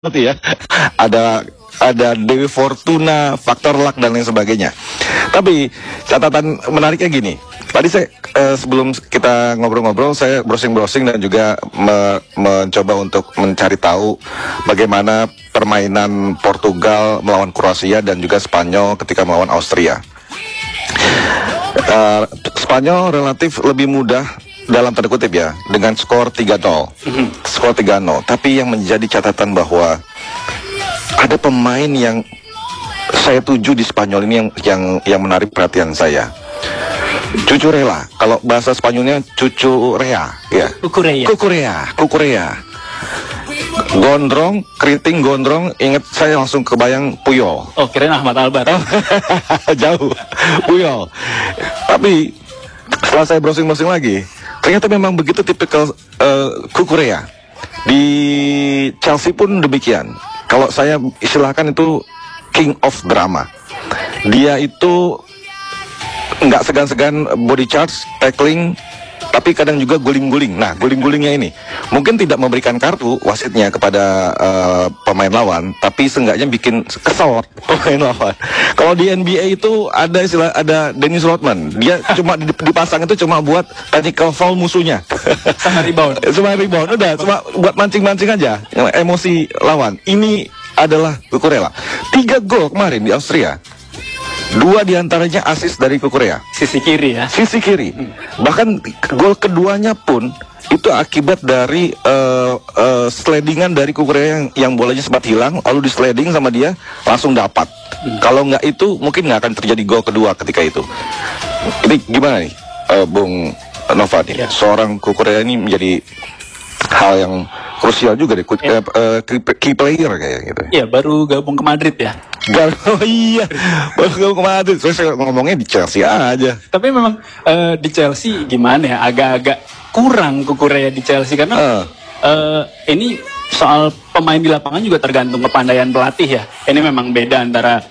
ya. Ada Dewi Fortuna, faktor luck dan lain sebagainya. Tapi catatan menariknya gini. Tadi saya sebelum kita ngobrol-ngobrol, saya browsing-browsing dan juga mencoba untuk mencari tahu bagaimana permainan Portugal melawan Kroasia dan juga Spanyol ketika melawan Austria. Spanyol relatif lebih mudah dalam tanda kutip ya, dengan skor 3-0. Skor 3-0. Tapi yang menjadi catatan bahwa ada pemain yang saya tuju di Spanyol ini yang menarik perhatian saya. Cucurella, kalau bahasa Spanyolnya Cucurea, ya. Cucurella. Gondrong, keriting gondrong, ingat saya langsung kebayang Puyol. Oh, kirain Ahmad Albar. Jauh, Puyol. Tapi setelah saya browsing lagi, ternyata memang begitu tipikal Cucurella. Di Chelsea pun demikian. Kalau saya istilahkan itu king of drama. Dia itu nggak segan-segan body charge, tackling, tapi kadang juga guling-guling. Nah, guling-gulingnya ini mungkin tidak memberikan kartu wasitnya kepada pemain lawan, tapi seenggaknya bikin kesel pemain lawan. Kalau di NBA itu ada Dennis Rodman, dia cuma dipasang itu cuma buat technical foul musuhnya. Sama rebound. Udah cuma buat mancing-mancing aja emosi lawan. Ini adalah Cucurella. 3 gol kemarin di Austria. 2 diantaranya assist dari Cucurella. Sisi kiri ya. Sisi kiri. Bahkan gol keduanya pun itu akibat dari slidingan dari Cucurella yang bolanya sempat hilang, lalu di sliding sama dia langsung dapat. Kalau nggak itu mungkin nggak akan terjadi gol kedua ketika itu. Ini gimana nih, Bung Nova nih? Ya. Seorang Cucurella ini menjadi hal yang krusial juga deh, key player kayak gitu. Iya, baru gabung ke Madrid ya. Baru gabung ke Madrid. Saya ngomongnya di Chelsea aja. Tapi memang di Chelsea gimana ya, agak-agak kurang Cucurella di Chelsea karena ini soal pemain di lapangan juga tergantung kepandaian pelatih ya. Ini memang beda antara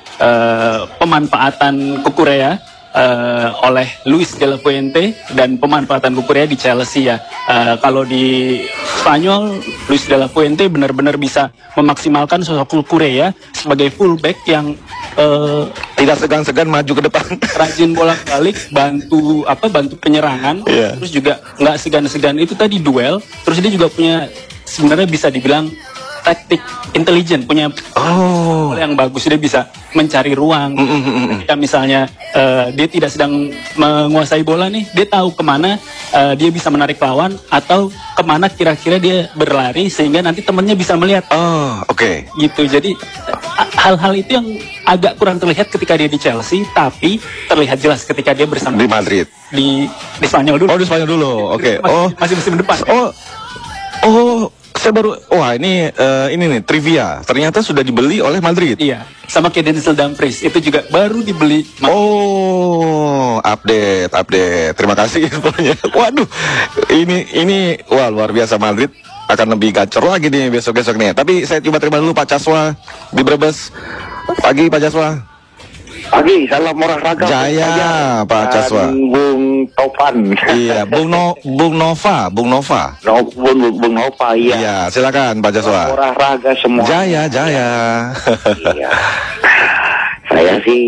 pemanfaatan Cucurella oleh Luis de la Fuente dan pemanfaatan Cucurella di Chelsea ya. Kalau di Spanyol, Luis de la Fuente benar-benar bisa memaksimalkan sosok Cucurella sebagai fullback yang tidak segan-segan maju ke depan, rajin bolak-balik, bantu penyerangan, terus juga nggak segan-segan itu tadi duel. Terus dia juga punya, sebenarnya bisa dibilang taktik intelijen, punya yang bagus. Dia bisa mencari ruang. Ketika misalnya dia tidak sedang menguasai bola nih, dia tahu kemana dia bisa menarik lawan atau kemana kira-kira dia berlari sehingga nanti temannya bisa melihat. Gitu. Jadi hal-hal itu yang agak kurang terlihat ketika dia di Chelsea, tapi terlihat jelas ketika dia bersama di Madrid. Di Spanyol dulu. Di Spanyol dulu. Oke. Masih musim depan. Saya baru, ini nih trivia. Ternyata sudah dibeli oleh Madrid. Iya, sama kayak Denzel Dumfries itu juga baru dibeli. Update. Terima kasih infonya. Waduh, ini luar biasa. Madrid akan lebih gacor lagi nih besok-besok nih. Tapi saya coba terima dulu Pak Caswa di Brebes. Pagi Pak Caswa. Pagi, salam olahraga. Jaya, Pak Caswa. Bung Topan. Iya, Bung Nova. Bung Nova, iya. Iya, silakan Pak Caswa. Olahraga semua. Jaya. Iya. Saya sih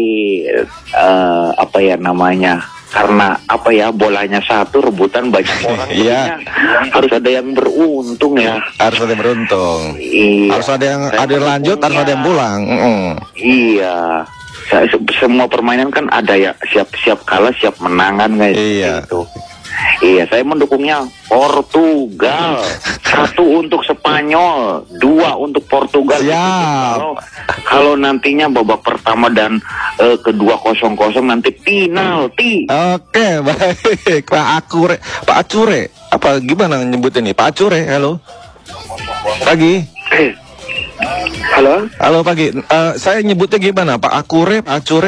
karena bolanya satu, rebutan banyak orang. Iya. Harus ada yang beruntung ya. Harus ada yang beruntung. Iya. Harus ada yang lanjut, harus ada yang pulang. Iya. Semua permainan kan ada ya, siap kalah, siap menangan guys. Iya. Gitu. Iya, saya mendukungnya Portugal. 1 untuk Spanyol, 2 untuk Portugal. Siap. Kalau nantinya babak pertama dan kedua 0-0 nanti penalti. Oke, baik. Pak Acure. Apa gimana nyebut ini? Pak Acure, halo. Pagi. Halo pagi. Saya nyebutnya gimana? Pak Acure?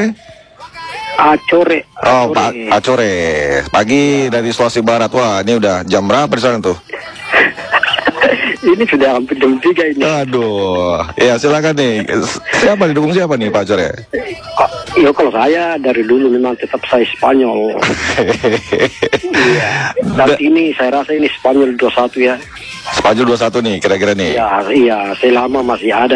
Pak Acure. Pagi dari Sulawesi Barat. Wah, ini udah jam berapa di sana tuh? Ini sudah hampir jam 3 ini. Aduh, ya silakan nih. Siapa didukung siapa nih Pak Cor ya? Ya kalau saya dari dulu memang tetap saya Spanyol. Iya. Dan ini saya rasa ini Spanyol 2-1 ya. Spanyol 2-1 nih kira-kira nih. Ya, iya, selama masih ada